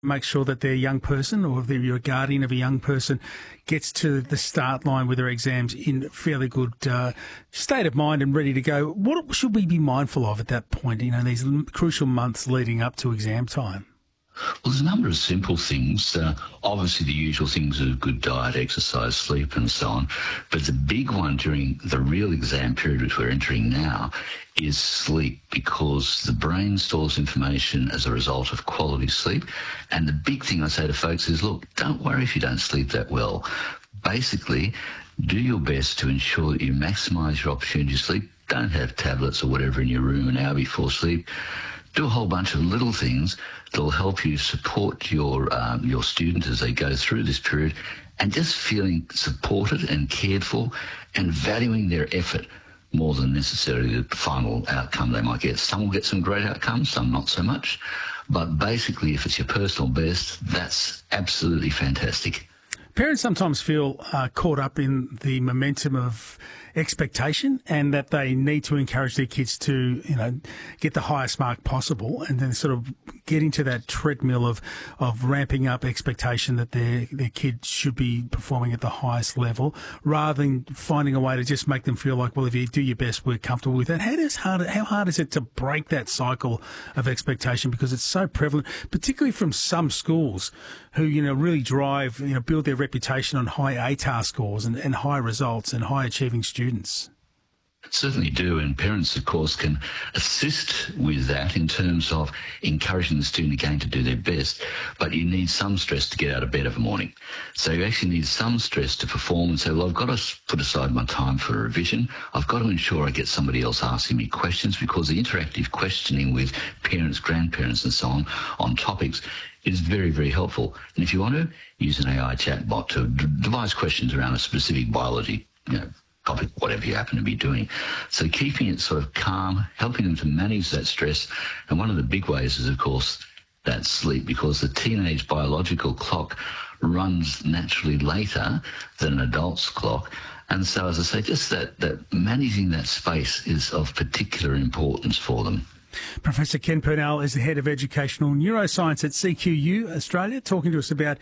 make sure that their young person, or if you're a guardian of a young person, gets to the start line with their exams in fairly good state of mind and ready to go? What should we be mindful of at that point, these crucial months leading up to exam time? Well, there's a number of simple things. Obviously, the usual things are good diet, exercise, sleep, and so on. But the big one during the real exam period, which we're entering now, is sleep, because the brain stores information as a result of quality sleep. And the big thing I say to folks is, look, don't worry if you don't sleep that well. Basically, do your best to ensure that you maximise your opportunity to sleep. Don't have tablets or whatever in your room an hour before sleep. Do a whole bunch of little things that will help you support your students as they go through this period, and just feeling supported and cared for and valuing their effort more than necessarily the final outcome they might get. Some will get some great outcomes, some not so much. But basically, if it's your personal best, that's absolutely fantastic. Parents sometimes feel caught up in the momentum of expectation, and that they need to encourage their kids to, get the highest mark possible, and then sort of get into that treadmill of ramping up expectation that their kid should be performing at the highest level, rather than finding a way to just make them feel like, well, if you do your best, we're comfortable with that. How hard is it to break that cycle of expectation? Because it's so prevalent, particularly from some schools who, really drive, build their reputation on high ATAR scores and high results and high achieving students. Certainly do, and parents, of course, can assist with that in terms of encouraging the student again to do their best, but you need some stress to get out of bed of a morning. So you actually need some stress to perform and say, well, I've got to put aside my time for a revision. I've got to ensure I get somebody else asking me questions, because the interactive questioning with parents, grandparents and so on topics is very, very helpful. And if you want to, use an AI chatbot to devise questions around a specific biology, topic, whatever you happen to be doing. So keeping it sort of calm, helping them to manage that stress. And one of the big ways is, of course, that sleep, because the teenage biological clock runs naturally later than an adult's clock. And so, as I say, just that managing that space is of particular importance for them. Professor Ken Purnell is the Head of Educational Neuroscience at CQU Australia, talking to us about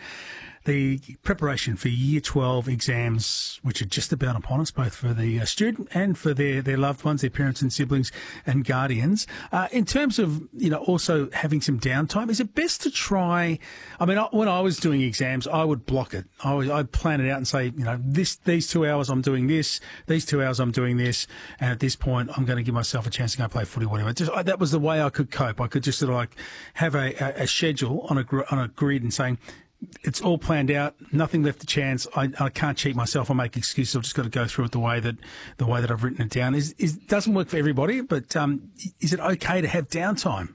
the preparation for Year 12 exams, which are just about upon us, both for the student and for their loved ones, their parents and siblings and guardians. In terms of, also having some downtime, is it best to try, when I was doing exams, I would block it. I'd plan it out and say, these 2 hours I'm doing this, these 2 hours I'm doing this, and at this point I'm going to give myself a chance to go play footy, whatever. That was the way I could cope. I could just sort of have a schedule on a grid and saying, it's all planned out, nothing left to chance. I can't cheat myself or make excuses. I've just got to go through it the way that I've written it down. It doesn't work for everybody, but is it okay to have downtime?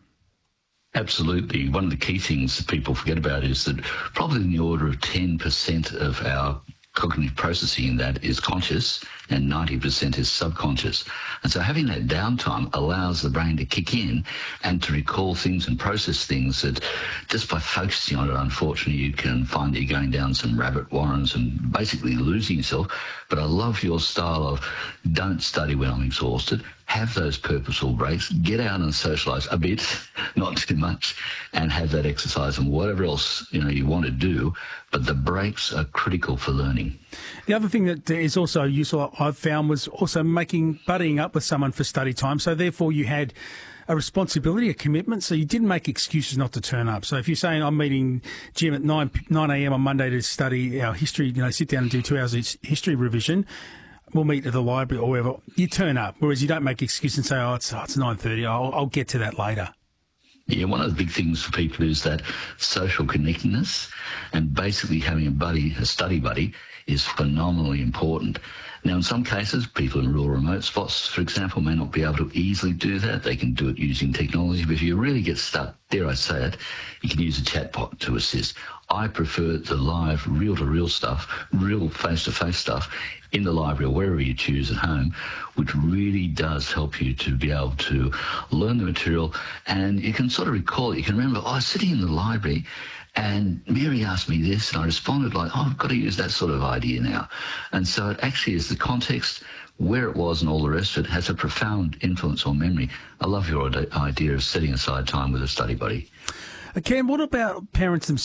Absolutely. One of the key things that people forget about is that probably in the order of 10% of our cognitive processing in that is conscious and 90% is subconscious. And so having that downtime allows the brain to kick in and to recall things and process things that just by focusing on it, unfortunately, you can find that you're going down some rabbit warrens and basically losing yourself. But I love your style of don't study when I'm exhausted. Have those purposeful breaks, get out and socialise a bit, not too much, and have that exercise and whatever else you want to do. But the breaks are critical for learning. The other thing that is also useful, I've found, was also buddying up with someone for study time. So therefore you had a responsibility, a commitment, so you didn't make excuses not to turn up. So if you're saying I'm meeting Jim at 9 a.m. on Monday to study our history, sit down and do 2 hours of history revision, we'll meet at the library or wherever, you turn up, whereas you don't make excuses and say, it's 9:30, I'll get to that later. Yeah, one of the big things for people is that social connectedness, and basically having a study buddy is phenomenally important. Now, in some cases, people in rural remote spots, for example, may not be able to easily do that. They can do it using technology, but if you really get stuck, dare I say it, you can use a chatbot to assist. I prefer the live, reel-to-reel stuff, real face-to-face stuff in the library or wherever you choose at home, which really does help you to be able to learn the material, and you can sort of recall it. You can remember, I was sitting in the library and Mary asked me this, and I responded I've got to use that sort of idea now. And so it actually is the context, where it was and all the rest of it has a profound influence on memory. I love your idea of setting aside time with a study buddy. Ken, what about parents themselves?